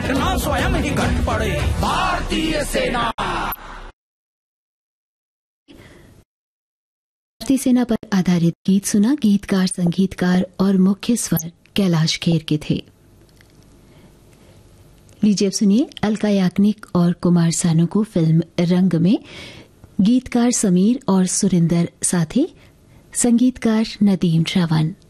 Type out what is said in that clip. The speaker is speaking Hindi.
घटना स्वयं ही घट पड़े। भारतीय सेना। भारतीय सेना पर आधारित गीत सुना। गीतकार, संगीतकार और मुख्य स्वर कैलाश खेर के थे। लीजिए अब सुनिए अलका याग्निक और कुमार सानू को फिल्म रंग में। गीतकार समीर और सुरिंदर साथी, संगीतकार नदीम श्रावण।